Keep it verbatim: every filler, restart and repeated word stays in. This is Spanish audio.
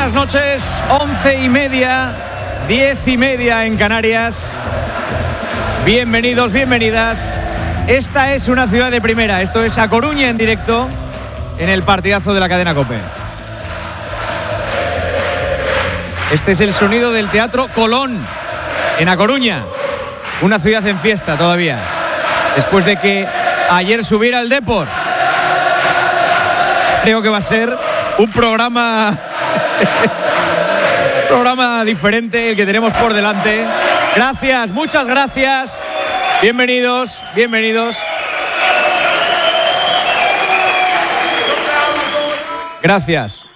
buenas noches. Once y media, diez y media en Canarias. Bienvenidos, bienvenidas. Esta es una ciudad de primera. Esto es A Coruña en directo en el partidazo de la cadena COPE. Este es el sonido del Teatro Colón en A Coruña, una ciudad en fiesta todavía, después de que ayer subiera el Depor. Creo que va a ser un programa programa diferente el que tenemos por delante. Gracias, muchas gracias. Bienvenidos, bienvenidos. Gracias.